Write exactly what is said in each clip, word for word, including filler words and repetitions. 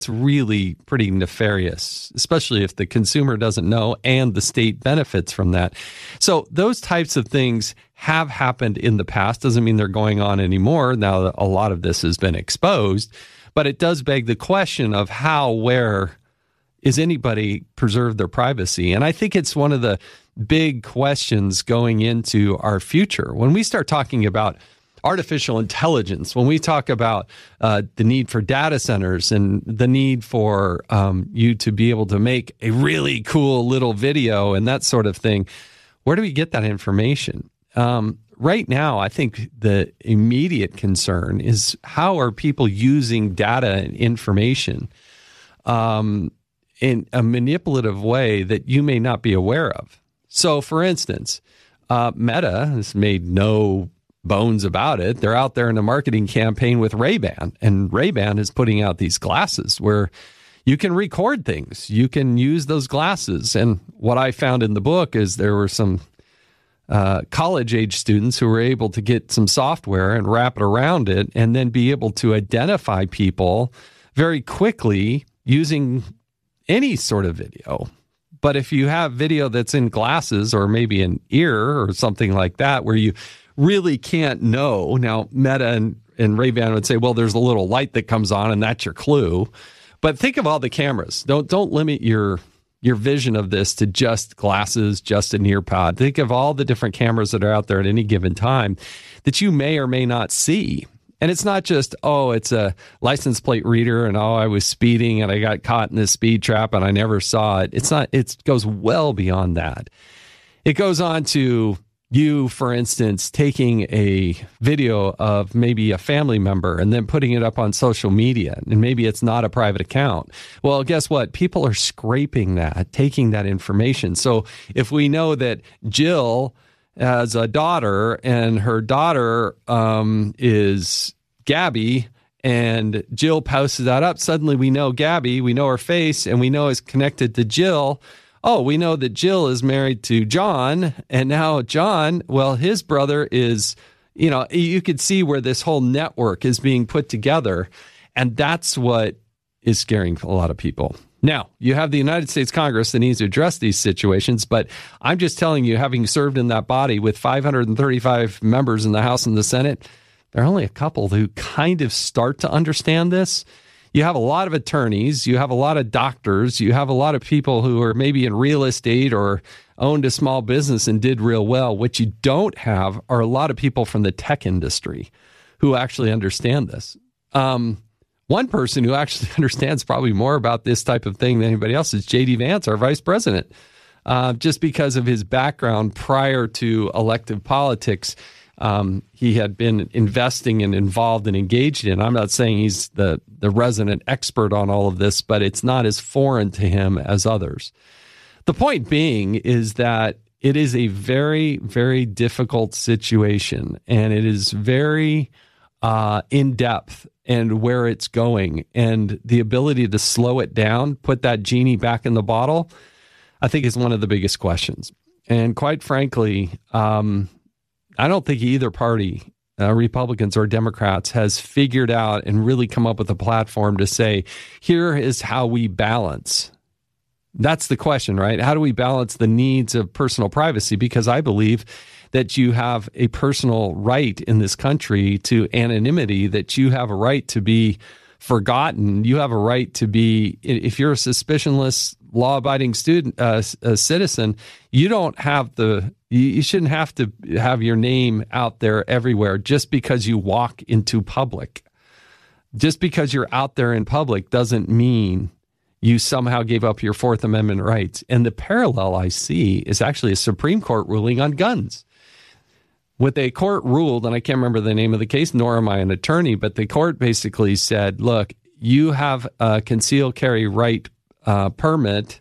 it's really pretty nefarious, especially if the consumer doesn't know and the state benefits from that. So those types of things have happened in the past. Doesn't mean they're going on anymore now that a lot of this has been exposed, but it does beg the question of how, where is anybody preserve their privacy? And I think it's one of the big questions going into our future. When we start talking about artificial intelligence, when we talk about uh, the need for data centers and the need for um, you to be able to make a really cool little video and that sort of thing, where do we get that information? Um, right now, I think the immediate concern is how are people using data and information um, in a manipulative way that you may not be aware of. So, for instance, uh, Meta has made no bones about it. They're out there in a marketing campaign with Ray-Ban, and Ray-Ban is putting out these glasses where you can record things. You can use those glasses. And what I found in the book is there were some uh, college-age students who were able to get some software and wrap it around it and then be able to identify people very quickly using any sort of video. But if you have video that's in glasses or maybe an ear or something like that where you really can't know. Now, Meta and, and Ray-Ban would say, well, there's a little light that comes on and that's your clue. But think of all the cameras. Don't don't limit your your vision of this to just glasses, just an ear pod. Think of all the different cameras that are out there at any given time that you may or may not see. And it's not just, oh, it's a license plate reader and, oh, I was speeding and I got caught in this speed trap and I never saw it. It's not, it goes well beyond that. It goes on to you, for instance, taking a video of maybe a family member and then putting it up on social media, and maybe it's not a private account. Well, guess what? People are scraping that, taking that information. So if we know that Jill has a daughter and her daughter um, is Gabby, and Jill posts that up, suddenly we know Gabby, we know her face, and we know it's connected to Jill. Oh, we know that Jill is married to John, and now John, well, his brother is, you know, you could see where this whole network is being put together, and that's what is scaring a lot of people. Now, you have the United States Congress that needs to address these situations, but I'm just telling you, having served in that body with five hundred thirty-five members in the House and the Senate, there are only a couple who kind of start to understand this. You have a lot of attorneys, you have a lot of doctors, you have a lot of people who are maybe in real estate or owned a small business and did real well. What you don't have are a lot of people from the tech industry who actually understand this. Um, one person who actually understands probably more about this type of thing than anybody else is J D Vance, our vice president, uh, just because of his background prior to elective politics. Um, he had been investing and involved and engaged in. I'm not saying he's the, the resident expert on all of this, but it's not as foreign to him as others. The point being is that it is a very, very difficult situation, and it is very uh, in-depth and where it's going. And the ability to slow it down, put that genie back in the bottle, I think is one of the biggest questions. And quite frankly, um, I don't think either party, uh, Republicans or Democrats, has figured out and really come up with a platform to say, here is how we balance. That's the question, right? How do we balance the needs of personal privacy? Because I believe that you have a personal right in this country to anonymity, that you have a right to be forgotten. You have a right to be, if you're a suspicionless, law-abiding student, uh, a citizen, you don't have the, you shouldn't have to have your name out there everywhere just because you walk into public. Just because you're out there in public doesn't mean you somehow gave up your Fourth Amendment rights. And the parallel I see is actually a Supreme Court ruling on guns. What the court ruled, and I can't remember the name of the case, nor am I an attorney, but the court basically said, look, you have a concealed carry right uh, permit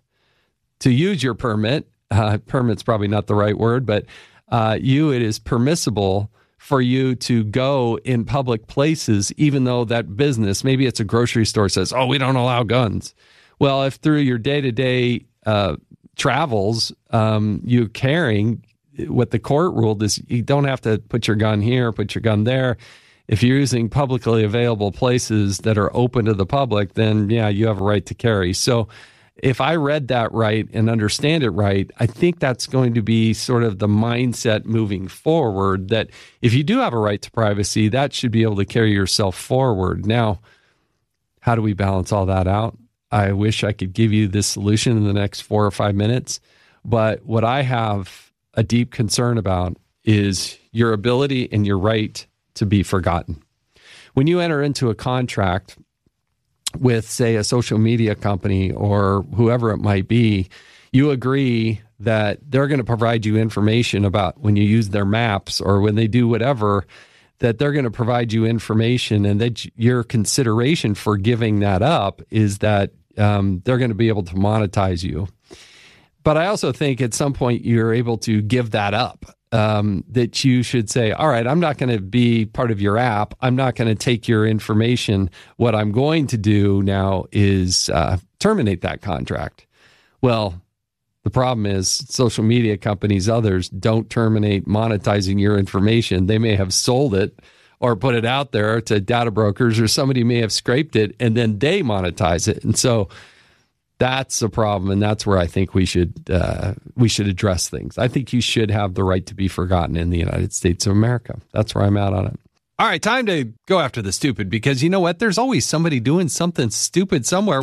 to use your permit. Uh, permit's probably not the right word, but uh, you, it is permissible for you to go in public places, even though that business, maybe it's a grocery store, says, oh, we don't allow guns. Well, if through your day-to-day uh, travels, um, you're carrying, what the court ruled is you don't have to put your gun here, put your gun there. If you're using publicly available places that are open to the public, then yeah, you have a right to carry. So if I read that right and understand it right, I think that's going to be sort of the mindset moving forward, that if you do have a right to privacy, that should be able to carry yourself forward. Now, how do we balance all that out? I wish I could give you this solution in the next four or five minutes, but what I have a deep concern about is your ability and your right to be forgotten. When you enter into a contract with, say, a social media company or whoever it might be, you agree that they're going to provide you information about when you use their maps or when they do whatever, that they're going to provide you information, and that your consideration for giving that up is that um, they're going to be able to monetize you. But I also think at some point you're able to give that up. Um, that you should say, all right, I'm not going to be part of your app. I'm not going to take your information. What I'm going to do now is uh, terminate that contract. Well, the problem is social media companies, others, don't terminate monetizing your information. They may have sold it or put it out there to data brokers, or somebody may have scraped it and then they monetize it. And so that's a problem, and that's where I think we should uh, we should address things. I think you should have the right to be forgotten in the United States of America. That's where I'm at on it. All right, time to go after the stupid, because you know what? There's always somebody doing something stupid somewhere.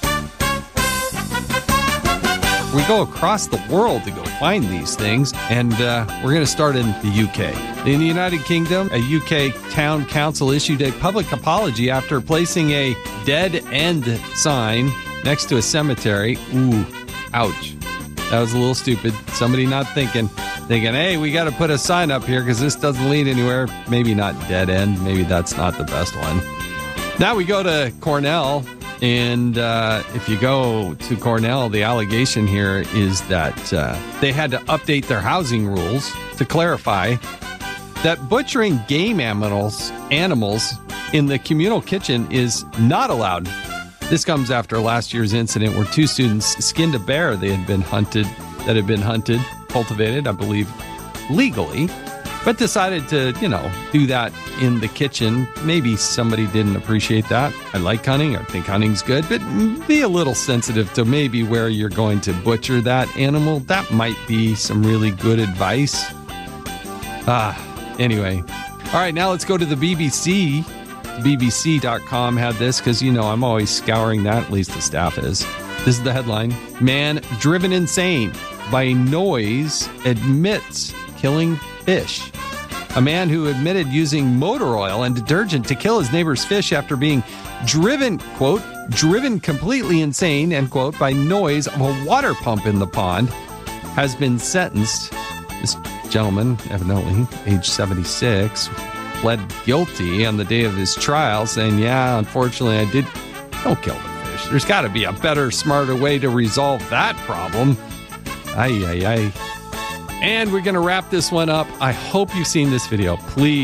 We go across the world to go find these things, and uh, we're going to start in the U K. In the United Kingdom, a U K town council issued a public apology after placing a dead end sign next to a cemetery. Ooh, ouch. That was a little stupid. Somebody not thinking, thinking, hey, we got to put a sign up here because this doesn't lead anywhere. Maybe not dead end. Maybe that's not the best one. Now we go to Cornell. And uh, if you go to Cornell, the allegation here is that uh, they had to update their housing rules to clarify that butchering game animals, animals in the communal kitchen is not allowed. This comes after last year's incident where two students skinned a bear they had been hunted, that had been hunted, cultivated, I believe, legally, but decided to, you know, do that in the kitchen. Maybe somebody didn't appreciate that. I like hunting. I think hunting's good, but be a little sensitive to maybe where you're going to butcher that animal. That might be some really good advice. Ah, anyway. All right, now let's go to the B B C. B B C dot com had this because, you know, I'm always scouring that, at least the staff is. This is the headline. Man driven insane by noise admits killing fish. A man who admitted using motor oil and detergent to kill his neighbor's fish after being driven, quote, driven completely insane, end quote, by noise of a water pump in the pond, has been sentenced. This gentleman, evidently age seventy-six, pled guilty on the day of his trial, saying, yeah, unfortunately, I did. Don't kill the fish. There's got to be a better, smarter way to resolve that problem. Ay, ay, ay. And we're going to wrap this one up. I hope you've seen this video. Please